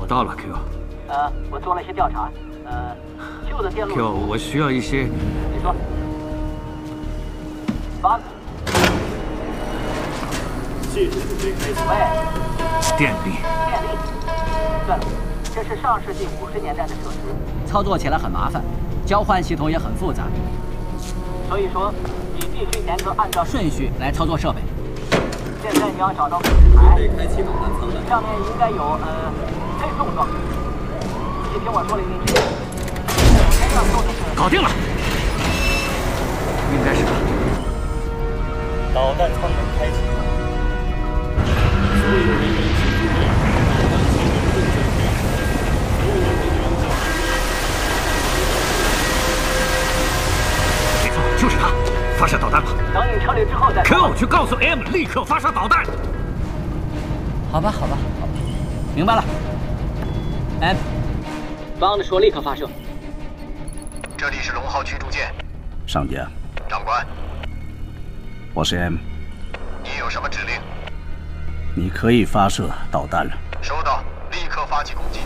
找到了 Q。 我做了一些调查，旧的电路。 Q， 我需要一些。 你说。八。系统准备开启。喂。 电力。 电力。对了，这是上世纪50年代的设施，操作起来很麻烦，交换系统也很复杂。所以说，你必须严格按照顺序来操作设备。现在你要找到控制台， 开启导弹舱了。 上面应该有配送装置。你听我说了一遍。首先要做的是。 搞定了。应该是他。 导弹舱门开启。所有人员请注意，导弹舱门正在开启。所有人员小心。 没错，就是他。发射导弹吧。 等你撤离之后再。 Q， 去告诉 M 立刻发射导弹。 好吧，明白了。M， 帮着说立刻发射。 这里是龙号驱逐舰。 上将。 长官， 我是 M。 你有什么指令？ 你可以发射导弹了。 收到，立刻发起攻击。